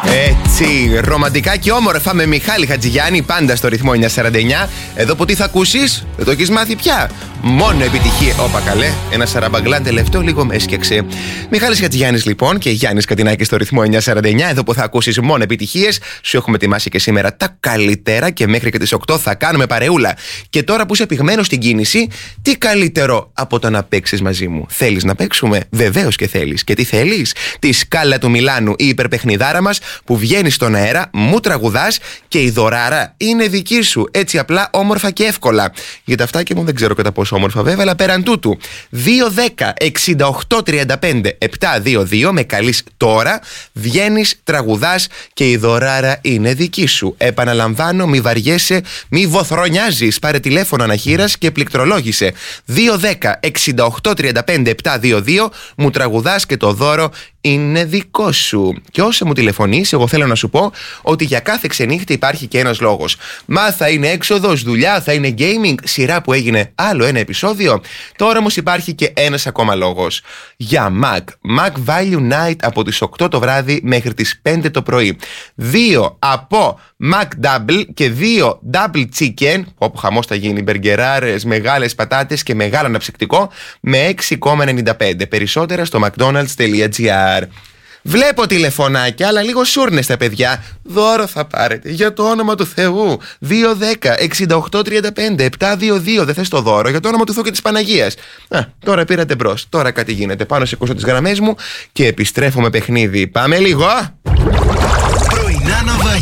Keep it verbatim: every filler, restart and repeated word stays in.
Έτσι, ρομαντικά και όμορφα με Μιχάλη Χατζηγιάννη, πάντα στο ρυθμό εννιακόσια σαράντα εννιά. Εδώ που τι θα ακούσεις, δεν το έχεις μάθει πια. Μόνο επιτυχία. Όπα καλέ, ένα σαραμπαγκλάν τελευταίο λίγο με έσκεξε. Μιχάλης Χατζηγιάννης λοιπόν και Γιάννης Κατινάκης στο ρυθμό εννιακόσια σαράντα εννιά. Εδώ που θα ακούσεις μόνο επιτυχίες. Σου έχουμε ετοιμάσει και σήμερα τα καλύτερα και μέχρι και τις οκτώ θα κάνουμε παρεούλα. Και τώρα που είσαι πυγμένος στην κίνηση, τι καλύτερο από το να παίξεις μαζί μου. Θέλεις να παίξουμε? Βεβαίως και θέλεις. Και τι θέλεις? Τη σκάλα του Μιλάνου, η υπερπαιχνιδάρα μας που βγαίνει στον αέρα, μου τραγουδάς και η δωράρα είναι δική σου. Έτσι απλά, όμορφα και εύκολα. Για τα αυτάκια μου δεν ξέρω κατά πόσο όμορφα βέβαια, αλλά πέραν τούτου. δύο δέκα εξήντα οκτώ τριάντα πέντε επτακόσια είκοσι δύο με καλείς τώρα, βγαίνεις, τραγουδάς και η δωράρα είναι δική σου. Επαναλαμβάνω, μη βαριέσαι, μη βοθρονιάζεις. Πάρε τηλέφωνο αναχείρας και πληκτρολόγησε. δύο δέκα εξήντα οκτώ τριάντα πέντε επτακόσια είκοσι δύο, μου τραγουδάς και το δώρο είναι δικό σου. Και όσο μου τηλεφωνείς, εγώ θέλω να σου πω ότι για κάθε ξενύχτη υπάρχει και ένας λόγος. Μα θα είναι έξοδος, δουλειά, θα είναι gaming, σειρά που έγινε άλλο ένα επεισόδιο. Τώρα όμως υπάρχει και ένας ακόμα λόγος. Για Mac. Mac Value Night από τις οκτώ το βράδυ μέχρι τις πέντε το πρωί. Δύο από Mac Double και δύο Double Chicken, όπου χαμός θα γίνει, μπεργκεράρες, μεγάλες πατάτες και μεγάλο αναψυκτικό, με έξι κόμμα ενενήντα πέντε. Περισσότερα στο mcdonalds.gr. Βλέπω τηλεφωνάκια, αλλά λίγο σούρνεστε παιδιά. Δώρο θα πάρετε, για το όνομα του Θεού. δύο δέκα εξήντα οκτώ τριάντα πέντε επτακόσια είκοσι δύο. Δεν θες το δώρο, για το όνομα του Θεού και της Παναγίας. Α, τώρα πήρατε μπρος. Τώρα κάτι γίνεται. Πάνω σε ακούσω τις γραμμές μου και επιστρέφω με παιχνίδι. Πάμε λίγο. Πρωινά ναυάγια.